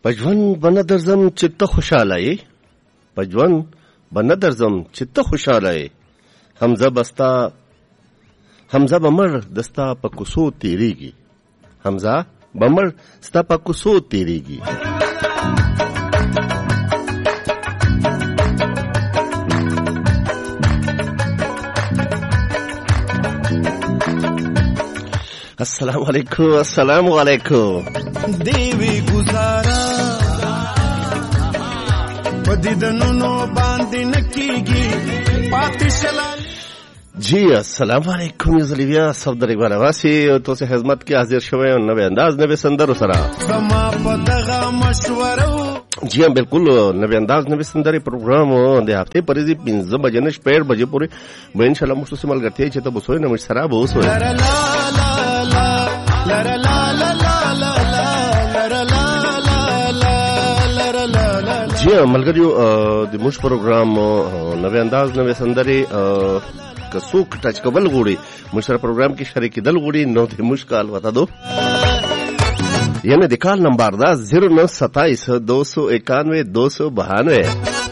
پجوان بنه درځم چې ته خوشاله یې پجوان بنه درځم چې ته خوشاله یې حمزه بمر دستا په کوڅو تیریږي حمزه بمر ستا په کوڅو تیریږي السلام علیکم دیوی گزارا پدیدنونو باندې نکیږي پاتې شلال جی السلام علیکم زلیویا صفدر اقبال عواسی تو سے خدمت کی حاضر شوئے اور نوے انداز نوے سندر سرا جی ہاں بالکل نوے انداز نوے سندر پروگرام دے ہفتے پریزی 15 بجے نے 6 بجے پورے وہ انشاءاللہ مشتو مل کرتے ہیں تو بسوئے نمش سرا بسوئے جی ہاں ملګریو د موږ پروګرام نوې انداز نوې سندرې که څوک ټچ کول غواړي موږ سره پروګرام کې شریک کېدل غواړي نو د موږ کال وته دو یعنی د کال نمبر دا 0927 291 292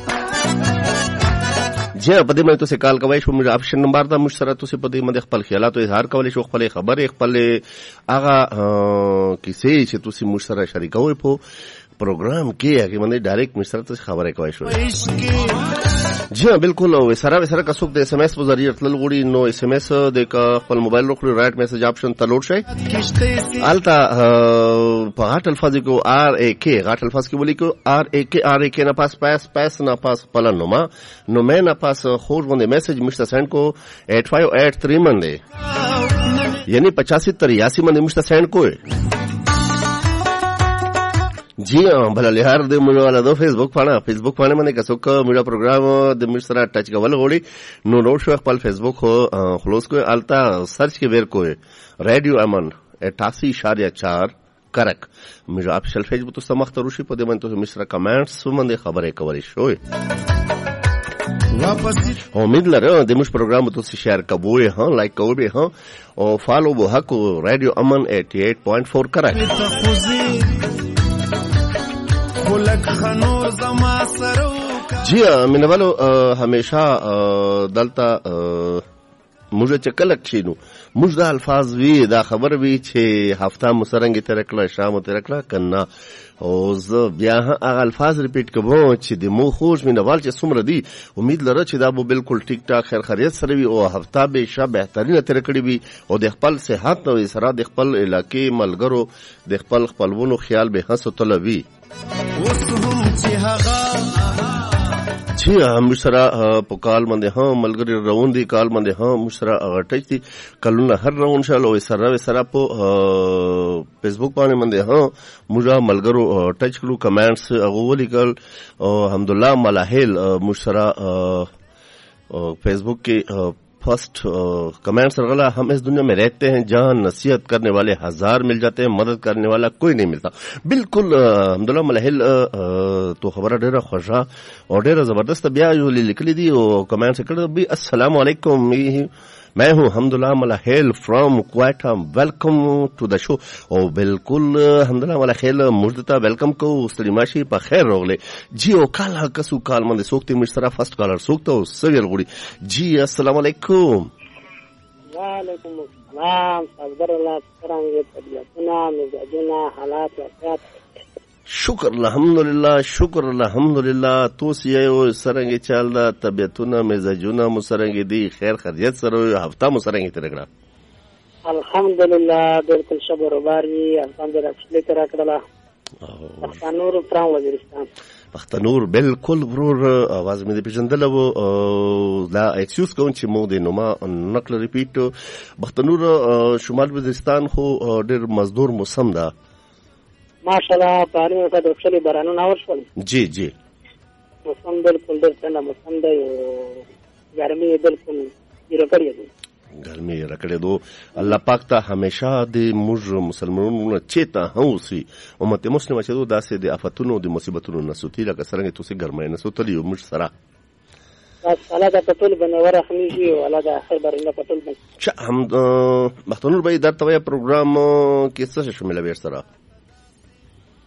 جی په دې باندې تاسو کال کوئ شو موږ آپشن نمبر دا موږ سره تاسو په دې باندې خپل خیالات او اظهار کولای شو خپل خبرې خپل هغه کیسې چې تاسو موږ سره شریکوي په پروگرام کې هغه باندې ډایرکټ مشر ته خبرې کوي شو جی ہاں بالکل وسره کا څوک د اس ام اس په ذریعہ تل غوړي نو اس ام اس د خپل موبایل روخړي رائټ میسج آپشن ته لوډ شي التا په غاټ الفاظ کو ار ا کی غاټ الفاظ کې ولي کو ار ا کی نه پاس پاس نه پاس پلن نو مې نه پاس خور باندې میسج مشته سند کو 8583 باندې یعنی 8583 باندې مشته سند کو جی ہاں بھلا لہار دے مجھے والا دو فیس بک پانے میں نے کسو کا میرا پروگرام دے مجھ سرا ٹچ کا والا گوڑی نو روڈ شو اخپال فیس بک ہو خلوص کو آلتا سرچ کے بیر کو ریڈیو امن 88.4 کرک مجھے آپ شل فیس بک تو سمخت روشی پا دے من تو مجھ سرا کمنٹس من دے خبرے کوریش ہوئے امید لرم د موږ پروګرام ته شیر کوئ ها لایک کوئ ها او فالو به حق ریډیو امن 88.4 کرای جی مینوالو همیشه دلته موږ چې کله کښینو موږ دا الفاظ وی دا خبر وی چې هفته مسرنګ تیر کړه شام تیر کړه کنه او زه بیا هغه الفاظ ریپیټ کوم چې د مو خوش مینوال چې څومره دي امید لرم چې دا به بالکل ټیک ټاک خیر خیریت سره وي او هفته به ښه بهترینه تیر کړي وي او د خپل صحت او سره د خپل علاقې ملګرو د خپل خپلونو خیال به هڅه تلوي جی موږ سره په کال باندې هم ملګري روان دي کال باندې هم موږ سره غټی دي کلونه هر روان شال او سره په فیسبوک باندې هم موږ ملګرو ټچ کړو کمنټس هغه ولیکل او الحمدلله ملاحل موږ سره فیسبوک کې فرسٹ کمنٹس رغلا ہم اس دنیا میں رہتے ہیں جہاں نصیحت کرنے والے ہزار مل جاتے ہیں مدد کرنے والا کوئی نہیں ملتا بالکل الحمدللہ ملحل تو خبر ډیره خوشا اور ډیره زبردست بیا جو لکلی دی او کمنٹ سے کړه بھی السلام علیکم میں ہوں الحمدللہ ملحل فرام کویٹا ویلکم ٹو دا شو او بالکل الحمدللہ ملحل مجدتا ویلکم کو ستړي په خیر راغلی جی او کال کسو کال باندې سوکته مشترا فرست کالر سوکته او سویل غوړي جی السلام علیکم وعلیکم السلام صبر الله څنګه طبيعتنا مزاجنا حالات وضعیت شکر الحمدلله توس یو سرنګ چال دا طبيعتونه مزاجونه مسرنګ دی خیر خیریت سره هفته مسرنګ تر کړه الحمدلله بالکل شبر باری الحمدلله چې تر کړه پښتنور فرام وزیرستان پښتنور بالکل ورور आवाज مې پیژندل وو دا ایکسکیوز کوم چې مو د نوما نقل ریپیټ پښتنور شمال وزیرستان خو ډېر مزدور موسم ده ماشاءالله پاره وخت د خپل بارانونه ورشول جی جی موسم بالکل ډېر څنګه موسم دی ګرمي بالکل یې ګرمي رکړې دو الله پاک ته همیشه د موږ مسلمانانو چیتا هوسي امت مسلمه چې داسې د آفتونو د مصیبتونو نسوتی لکه څنګه تاسو ګرمای نسوتلی موږ سره الله دا پټول باندې ورخنيږي او الله دا اخر باندې پټول باندې چې هم مختنور به درته پروګرام کې څه شامل وي سره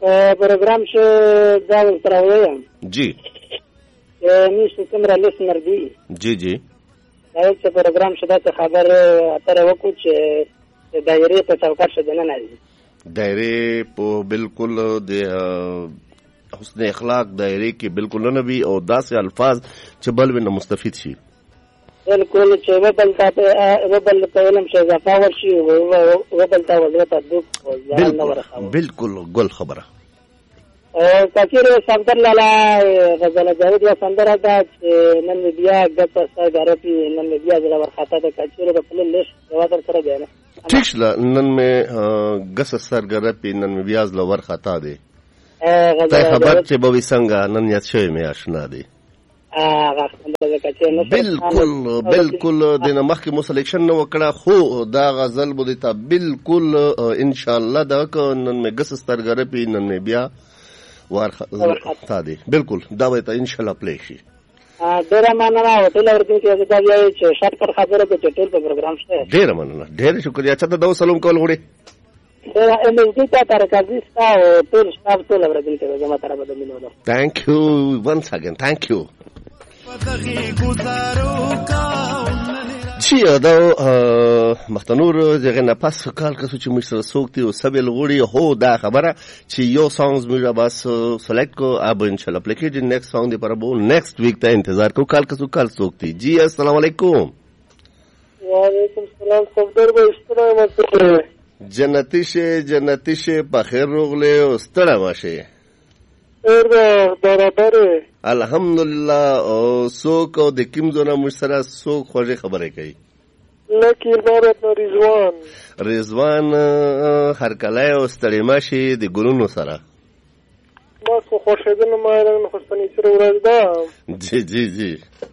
پروګرام چې دا ورته وایم جی نشته څومره لیسنر دي جی جی دا چې پروګرام شته ته خبر اتره وکړو چې دایره په چوکاټ شته نه نه دایره په بالکل د حسن اخلاق دایره کې بالکل نه وي او داسې الفاظ چې بل ونه مستفید شي بالکل چې وبل ته علم شي اضافه ورشي وبل ته ولته دوک ځان نه ورخه بالکل ګل خبره کثیر سندر لاله غزل جاوید یا سندر دا چې نن بیا د څه غرفي نن بیا د ورخاطه د کثیر په خپل لیش جواب سره دی نه ٹھیک شلا نن میں گس سرګره پی نن بیاز لور خطا دی خبر چې بوي څنګه نن یاد شوی مې آشنا دی بالکل دنه مخکې مو سلیکشن نو وکړه خو دا غزل بده ته بالکل ان شاء الله دا نن مې گس سرګره پی نن مې بیا ور خطا دی بالکل دا وایته ان شاء الله پلی شي ډیره مننه ټول ورته چې دا وایي چې شرط پر خبره په ټول پروګرام شته ډیره مننه ډیر شکریا چې دا سلام کول غوړي ډیره امید ته ترکازي ستا ټول سټاف ټول ورته چې زما طرف د مينو ثانک یو ونس اگین ثانک یو چې دا مختنور دغه نه پاس کال کسو چې مشر سوکتي او سبل غوړي هو دا خبره چې یو سانګز موږ بس سلیکټ کو اب ان شاء الله اپلیکیشن نیکسٹ سانګ دی پر بو نیکسٹ ویک ته انتظار کو کال کسو کال سوکتي جی السلام علیکم وعلیکم السلام صفدر به استرام جنتی شه په خیر روغله او ستړه ماشه برابر الحمدلله او سوک او د کیم زونه مشترک سوک خوږه خبره کوي لکه عبارت رضوان هر کله او ستړي ماشي د ګلونو سره ما خو خوشیدنه ما نه خوستنی سره ورځ ده جی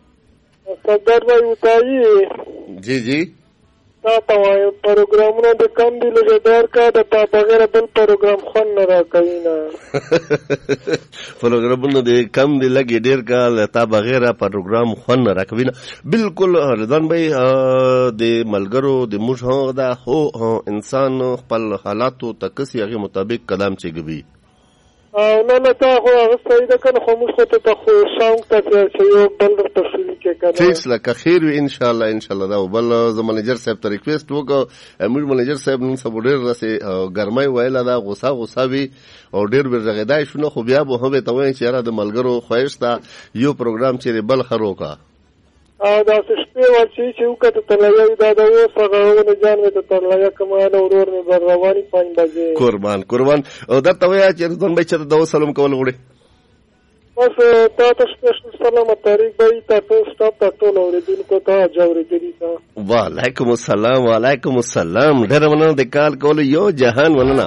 صدر وای وتاي جی تا وايي پروګرامونه د کم دی لږه ډار کا د تا بغیر بل پروګرام خون نه راکوي نه پروګرامونه د کم دی لګي ډیر کا تا بغیر پروګرام خون نه راکوي نه بالکل رضوان بھائی د ملګرو د موږ دا هو انسان خپل حالاتو تکسي هغه مطابق قدم چګوي نه تا خو هغه صحیح ده کنه خو موږ ته خو شاوم ته چې یو بل تفصیل کې کنه ټیکس لکه خیر وي ان شاء الله دا بل زموږ منیجر صاحب ته ریکوست وکړو موږ منیجر صاحب نن سبا ډیر راسه ګرمای وایلا دا غوسه وي او ډیر ورغیدای شنو خو بیا به هغه ته وایي چې را د ملګرو خوښتا یو پروګرام چې بل خروکا دا شپې ورچی چې وکړه ته لایي دا د وسغهونه جان مې ته لایي کمانه ورور مې بر رواني 5 بجې قربان او دا ته وایي چې ځون به چې د سلام کول غوړي بس تاسو سپیشل سلام تاریخ به تاسو ستاسو ټول اوریدونکو ته جوړې دي وعلیکم السلام ډېر مننه د کال کول یو جهان مننه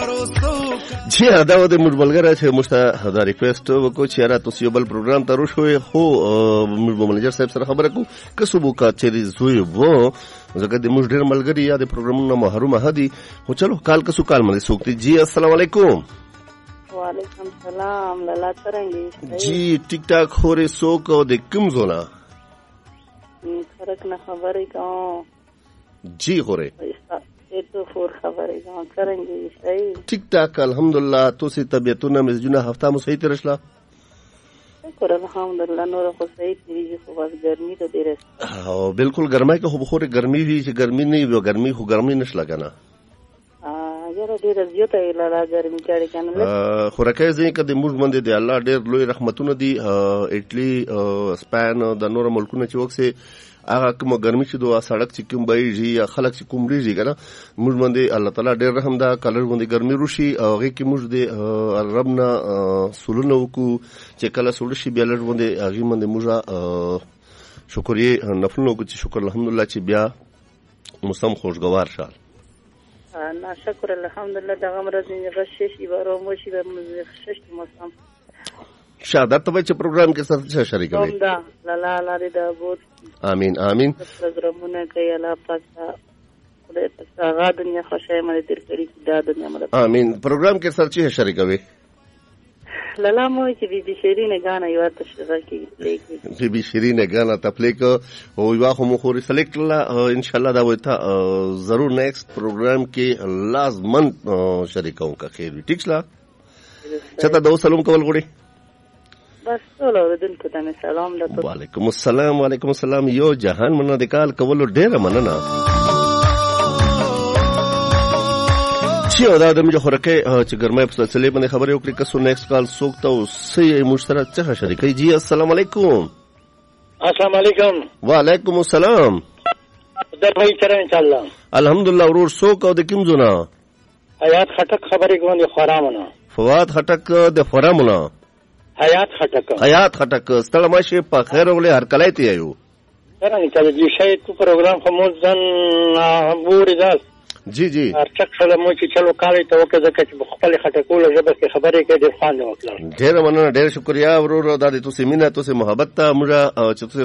جی دا د ملګری چې مشته دا ریکوست وکړو چې را تاسو یو بل پروګرام ته روښوي خو موږ منیجر صاحب سره خبره کو کسو بو کا چې زوی وو ځکه د موږ ډېر ملګری یا د پروګرامونو محروم هدي خو چلو کال باندې سوکتي جی السلام علیکم وعلیکم السلام لالا څنګه جی ټیک ټاک خوري سوک او د کوم زونه فرق نه خبرې کوم جی خوري تو فور خبرې کوم څنګه صحیح ټیک ټاک الحمدلله تاسو طبيعتونه مزجونه هفته مو صحیح ترشلا شکر الحمدلله نور خو صحیح دی خو بس ګرمي ته ډیره او بالکل ګرمای که خو بخوره ګرمي وی چې ګرمي نه وي ګرمي خو ګرمي نشلا کنه ډیره زیاته لا ګرمي چاړي کنه خوراکه ځین کده موږ باندې دی الله ډیر لوی رحمتونه دي اټلی اسپین د نور ملکونو چې وکسه هغه کوم ګرمي چې دوه سړک چې کوم بایږي یا خلک چې کوم ریږي کنه موږ باندې الله تعالی ډیر رحم دا کلر باندې ګرمي روشي او هغه کې موږ د ربنا سولونه وکړو چې کله سول شي بیا لږ باندې هغه باندې موږ شکرې نفلونو کو چې شکر الحمدلله چې بیا موسم خوشگوار شال نه شکر الحمدلله دغه مرزي غشش ایبارو مو شي د شش موسم شادت ته چې پروګرام کې سره شریک وي لا لري دا بوت امين پروګرامونه کوي الله پاک خدای پاک هغه دنیا خوشاله مې تر کړی دا دنیا مې امين پروګرام کې سره شریک وي لالا مو چې بي شيرینه غانا یو تشریح کوي بي شيرینه غانا تپلیک او یو خو مو خوري سلیکټ الله ان شاء الله دا وته ضرور نیکسٹ پروګرام کې لازمن شریکوم کا خیر وي ٹھیک لا چاته د سلام کول غوړي بس ټول اوریدونکو ته سلام درته. وعلیکم السلام. وعلیکم السلام. یو جهان مننه د کال کولو ډیره مننه. چې دا د موږ خورکه چې ګرمای په سلسله باندې خبرې وکړي کسو نیکست کال سوکته او سي مشترک څخه شریکي. جی السلام علیکم. السلام علیکم. وعلیکم السلام. در وای تر ان شاء الله. الحمدلله ورور سوک او د کوم زونه حیات خټک خبرې کوم د خرامونه. فواد خټک د خرامونه. حیات خټک. حیات خټک ستړه ماشه په خیر ولې هر کله ته یو. څنګه چې دې شی تو پروګرام خموز ځن بوري داس. جی جی ارچک سره مو چې چلو کالي ته وکړه ځکه چې خپل خټکول ژبه کې خبرې کې د خوان وکړه. ډیر مننه. ډیر شکریا ورور. دا د تاسو مینه تاسو محبت ته موږ چې